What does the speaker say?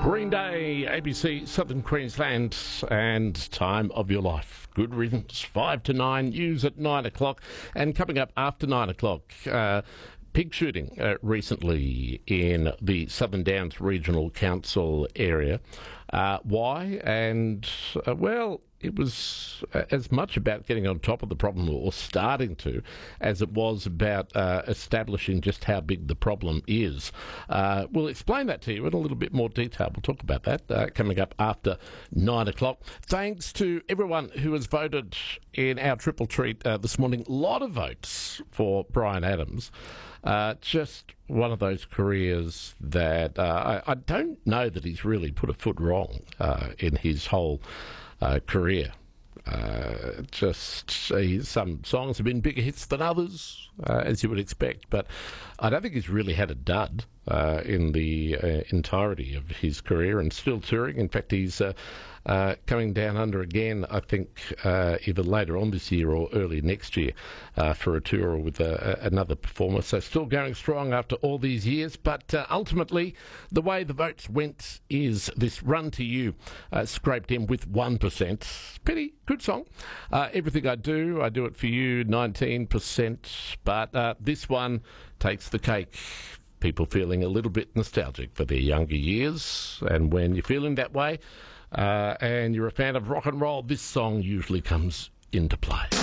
Green Day, ABC, Southern Queensland, and Time of Your Life. Good riddance. 5 to 9, news at 9 o'clock. And coming up after 9 o'clock, pig shooting recently in the Southern Downs Regional Council area. Why? And, well, it was as much about getting on top of the problem, or starting to, as it was about establishing just how big the problem is. We'll explain that to you in a little bit more detail. We'll talk about that coming up after 9 o'clock. Thanks to everyone who has voted in our triple treat this morning. A lot of votes for Bryan Adams. Just one of those careers that I don't know that he's really put a foot wrong in his whole career. Some songs have been bigger hits than others, as you would expect, but I don't think he's really had a dud in the entirety of his career, and still touring. In fact, he's coming down under again, I think, either later on this year or early next year for a tour with another performer. So still going strong after all these years. But ultimately, the way the votes went is this Run to You scraped in with 1%. Pretty good song. Everything I Do It For You, 19%. But this one takes the cake. People feeling a little bit nostalgic for their younger years. And when you're feeling that way, and you're a fan of rock and roll, this song usually comes into play.